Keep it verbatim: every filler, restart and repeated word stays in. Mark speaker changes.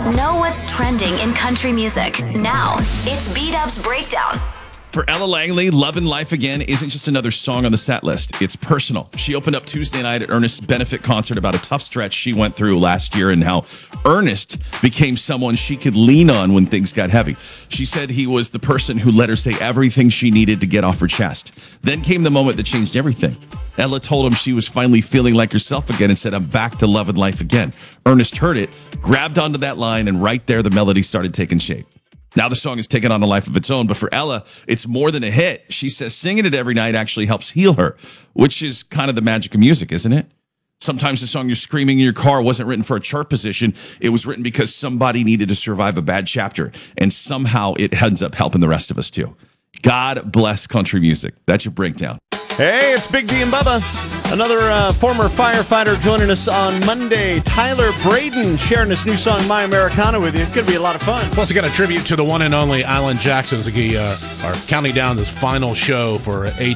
Speaker 1: Know what's trending in country music. Now, it's B-Dub's Breakdown.
Speaker 2: For Ella Langley, Lovin' Life Again isn't just another song on the set list. It's personal. She opened up Tuesday night at Ernest's benefit concert about a tough stretch she went through last year and how Ernest became someone she could lean on when things got heavy. She said he was the person who let her say everything she needed to get off her chest. Then came the moment that changed everything. Ella told him she was finally feeling like herself again and said, "I'm back to loving life again." Ernest heard it, grabbed onto that line, and right there the melody started taking shape. Now the song has taken on a life of its own, but for Ella, it's more than a hit. She says singing it every night actually helps heal her, which is kind of the magic of music, isn't it? Sometimes the song you're screaming in your car wasn't written for a chart position. It was written because somebody needed to survive a bad chapter, and somehow it ends up helping the rest of us too. God bless country music. That's your breakdown.
Speaker 3: Hey, it's Big D and Bubba. Another uh, former firefighter joining us on Monday. Tyler Braden sharing his new song, My Americana, with you. It's going to be a lot of fun.
Speaker 4: Plus, I got a tribute to the one and only Alan Jackson as we uh, are counting down this final show for A